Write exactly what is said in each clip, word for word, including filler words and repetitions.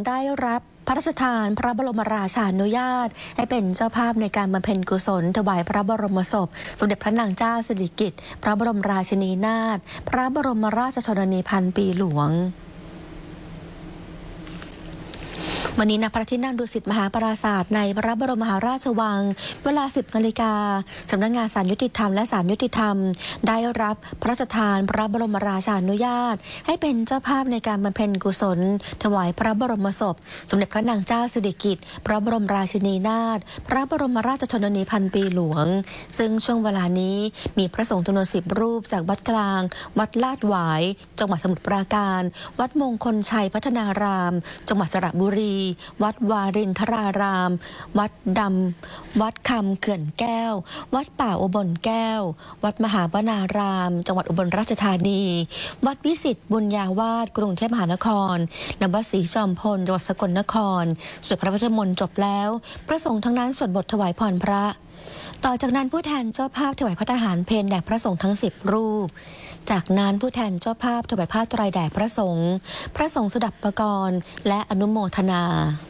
ได้รับพระราชทานพระบรมราชานุญาตให้เป็นเจ้าภาพในการบำเพ็ญกุศลถวายพระบรมศพสมเด็จพระนางเจ้าสิริกิติ์พระบรมราชินีนาถพระบรมราชชนนีพันปีหลวงวันนี้ณพระที่นั่งดุสิตมหาปราสาทในพระบรมมหาราชวังเวลา สิบนาฬิกาสำนักงานศาลยุติธรรมและศาลยุติธรรมได้รับพระราชทานพระบรมราชานุญาตให้เป็นเจ้าภาพในการบำเพ็ญกุศลถวายพระบรมศพสมเด็จพระนางเจ้าสิริกิติ์พระบรมราชินีนาถพระบรมราชชนนีพันปีหลวงซึ่งช่วงเวลานี้มีพระสงฆ์จำนวนสิบรูปจากวัดกลางวัดลาดหวายจังหวัดสมุทรปราการวัดมงคลชัยพัฒนารามจังหวัดสระบุรีวัดวารินทรารามวัดดำวัดคำเขื่อนแก้ววัดป่าอุบลแก้ววัดมหาวนารามจังหวัดอุบลราชธานีวัดวิสิตบุญญาวาสกรุงเทพมหานครและวัดศรีจอมพลจังหวัดสกลนครสวดพระพุทธมนต์จบแล้วพระสงฆ์ทั้งนั้นสวดบทถวายพรพระต่อจากนั้นผู้แทนเจ้าภาพถวายพระทหารเพลแด่พระสงฆ์ทั้งสิบรูปจากนั้นผู้แทนเจ้าภาพถวายผ้าไตรแด่พระสงฆ์พระสงฆ์สดับปกรณ์และอนุโมทนา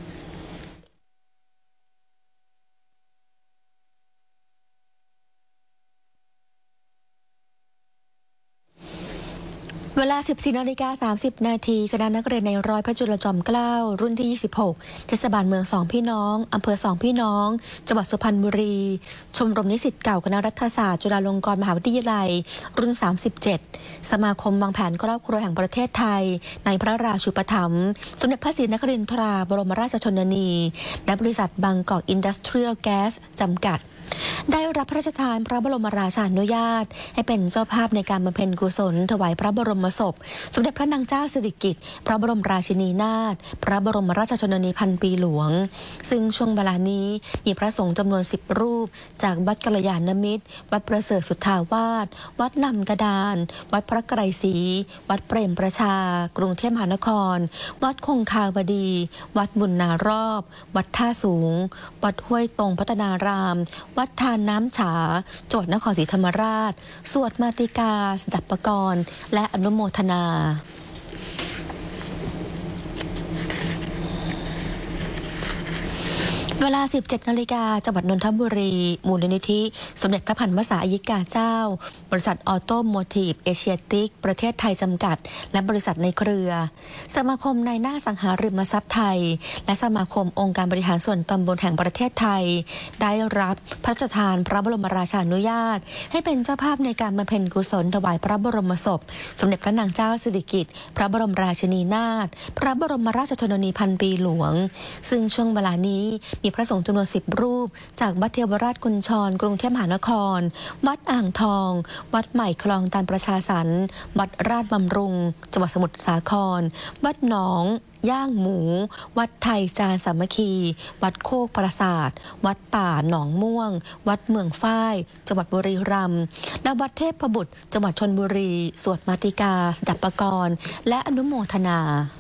เวลา สิบสี่นาฬิกาสามสิบนาทีคณะนักเรียนในร้อยพระจุลจอมเกล้ารุ่นที่ยี่สิบหกเทศบาลเมืองสองพี่น้องอำเภอสองพี่น้องจังหวัดสุพรรณบุรีชมรมนิสิตเก่าคณะรัฐศาสตร์จุฬาลงกรณ์มหาวิทยาลัยรุ่นสามสิบเจ็ดสมาคมวางแผนครอบครัวแห่งประเทศไทยในพระราชูปถัมภ์สมเด็จพระศรีนครินทราบรมราชชนนีและบริษัทบางกอกอินดัสเทรียลแก๊สจำกัดได้รับพระราชทานพระบรมราชานุญาตให้เป็นเจ้าภาพในการบำเพ็ญกุศลถวายพระบรมศพสมเด็จพระนางเจ้าสิริกิติ์พระบรมราชินีนาถพระบรมราชชนนีพันปีหลวงซึ่งช่วงเวลานี้มีพระสงฆ์จำนวนสิบรูปจากวัดกัลยาณมิตรวัดประเสริฐสุทธาวาสวัดนำกระดานวัดพระไกรศรีวัดเปรมประชากรุงเทพมหานครวัดคงคาวดีวัดบุญนารอบวัดท่าสูงวัดห้วยตรงพัฒนารามวัดทานน้ำฉาจังหวัดนครศรีธรรมราชสวดมาติกาสดับปกรณ์และอนุโมทนาเวลา สิบเจ็ดนาฬิกาจังหวัดนนทบุรีมูลนิธิสมเด็จพระพันวษาอัยกาเจ้าบริษัทออโตโมทีฟเอเชียติกประเทศไทยจำกัดและบริษัทในเครือสมาคมนายหน้าสังหาริมทรัพย์ไทยและสมาคมองค์การบริหารส่วนตำบลแห่งประเทศไทยได้รับพระราชทานพระบรมราชานุญาตให้เป็นเจ้าภาพในการบำเพ็ญกุศลถวายพระบรมศพสมเด็จพระนางเจ้าสิริกิติ์พระบรมราชินีนาถพระบรมราชชนนีพันปีหลวงซึ่งช่วงเวลานี้มีพระสงฆ์จำนวนสิบรูปจากวัดเทวราชกุญชรกรุงเทพมหานครวัดอ่างทองวัดใหม่คลองตาลประชาสรรค์วัดราชบำรุงจังหวัดสมุทรสาครวัดหนองย่างหมูวัดไทยจานสามัคคีวัดโคกปราสาทวัดป่าหนองม่วงวัดเมืองฝ้ายจังหวัดบุรีรัมย์และวัดเทพบุตรจังหวัดชลบุรีสวดมาติกาสดับปกรณ์และอนุโมทนา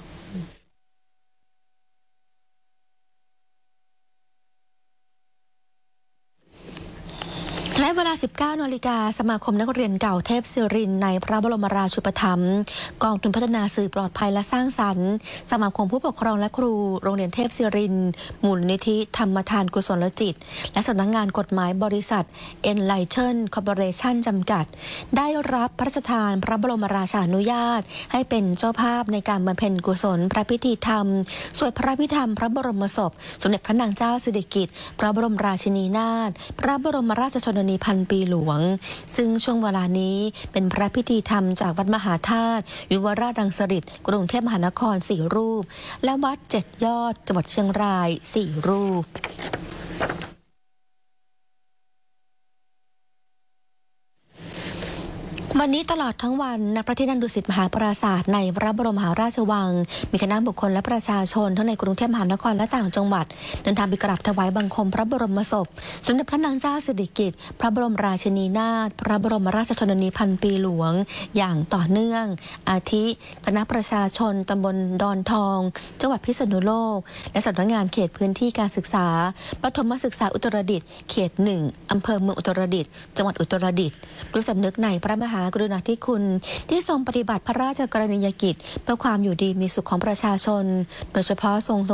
และเวลา สิบเก้านาฬิกาสมาคมนักเรียนเก่าเทพศิรินในพระบรมราชูปถัมภ์กองทุนพัฒนาสื่อปลอดภัยและสร้างสรรค์สมาคมผู้ปกครองและครูโรงเรียนเทพศิรินมูลนิธิธรรมทานกุศลจิตและสำนักงานกฎหมายบริษัท Enlighten Corporation จำกัดได้รับพระราชทานพระบรมราชานุญาตให้เป็นเจ้าภาพในการบำเพ็ญกุศลพระพิธีธรรมสวดพระพิธรรมพระบรมศพสมเด็จพระนางเจ้าสิริกิติ์พระบรมราชินีนาถพระบรมราชชนนีพันปีหลวงซึ่งช่วงเวลานี้เป็นพระพิธีธรรมจากวัดมหาธาตุยุวราชรังสฤษฎ์กรุงเทพมหานครสี่รูปและวัดเจ็ดยอดจังหวัดเชียงรายสี่รูปวันนี้ตลอดทั้งวันณพระที่นั่งดุสิตมหาปราสาทในพระบรมมหาราชวังมีคณะบุคคลและประชาชนทั้งในกรุงเทพมหานครและต่างจังหวัดเดินทางไปกราบถวายบังคมพระบรมศพสมเด็จพระนางเจ้าสิริกิติ์พระบรมราชินีนาถพระบรมราชชนนีพันปีหลวงอย่างต่อเนื่องอาทิคณะประชาชนตำบลดอนทองจังหวัดพิษณุโลกและสำนักงานเขตพื้นที่การศึกษาประถมศึกษาอุตรดิตถ์เขตหนึ่งอำเภอเมืองอุตรดิตถ์จังหวัดอุตรดิตถ์ด้วยสำนึกในพระมหากรุณาธิคุณที่ทรงปฏิบัติพระราชกรณียกิจเพื่อความอยู่ดีมีสุขของประชาชนโดยเฉพาะทรง